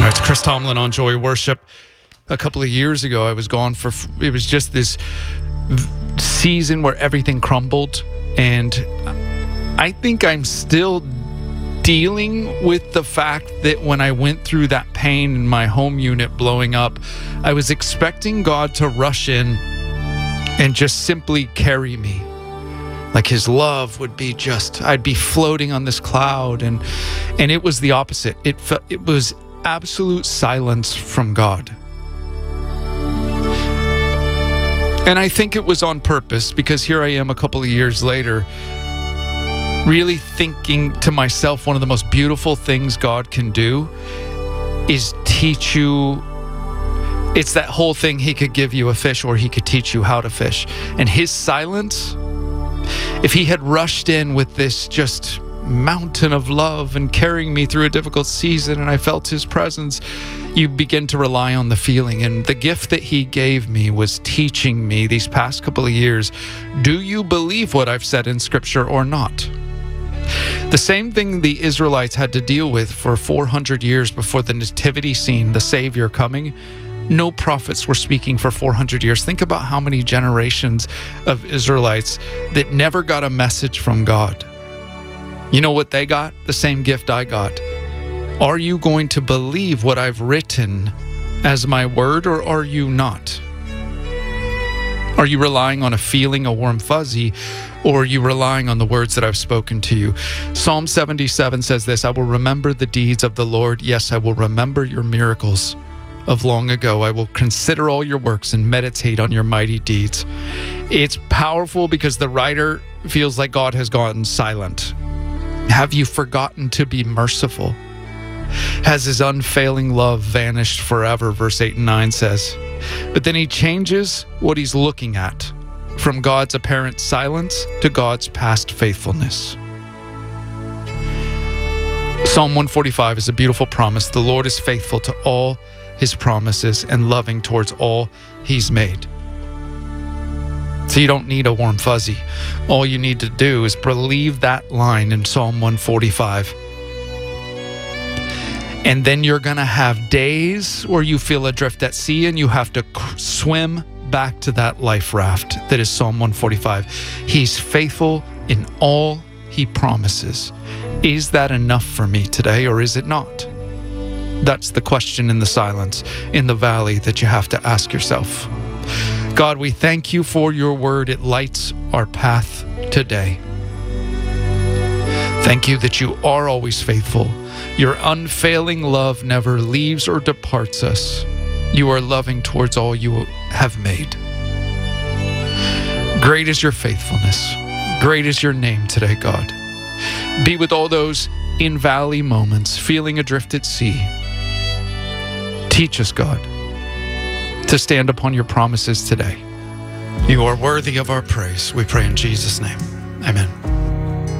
It's Chris Tomlin on Joy Worship. A couple of years ago, I was gone for, it was just this season where everything crumbled. And I think I'm still dealing with the fact that when I went through that pain in my home unit blowing up, I was expecting God to rush in and just simply carry me. Like his love would be just, I'd be floating on this cloud. And it was the opposite. It was absolute silence from God. And I think it was on purpose, because here I am a couple of years later, really thinking to myself, one of the most beautiful things God can do is teach you. It's that whole thing, he could give you a fish or he could teach you how to fish. And his silence, if he had rushed in with this just mountain of love and carrying me through a difficult season and I felt his presence, you begin to rely on the feeling. And the gift that he gave me was teaching me these past couple of years, do you believe what I've said in scripture or not? The same thing the Israelites had to deal with for 400 years before the nativity scene, the Savior coming. No prophets were speaking for 400 years. Think about how many generations of Israelites that never got a message from God. You know what they got? The same gift I got. Are you going to believe what I've written as my word, or are you not? Are you relying on a feeling, a warm fuzzy, or are you relying on the words that I've spoken to you? Psalm 77 says this, I will remember the deeds of the Lord. Yes, I will remember your miracles of long ago. I will consider all your works and meditate on your mighty deeds. It's powerful because the writer feels like God has gone silent. Have you forgotten to be merciful? Has his unfailing love vanished forever? Verse 8 and 9 says. But then he changes what he's looking at from God's apparent silence to God's past faithfulness. Psalm 145 is a beautiful promise. The Lord is faithful to all his promises and loving towards all he's made. So you don't need a warm fuzzy. All you need to do is believe that line in Psalm 145. And then you're going to have days where you feel adrift at sea and you have to swim back to that life raft that is Psalm 145. He's faithful in all he promises. Is that enough for me today, or is it not? That's the question in the silence, in the valley, that you have to ask yourself. God, we thank you for your word. It lights our path today. Thank you that you are always faithful. Your unfailing love never leaves or departs us. You are loving towards all you have made. Great is your faithfulness. Great is your name today, God. Be with all those in valley moments, feeling adrift at sea. Teach us, God, to stand upon your promises today. You are worthy of our praise. We pray in Jesus' name. Amen.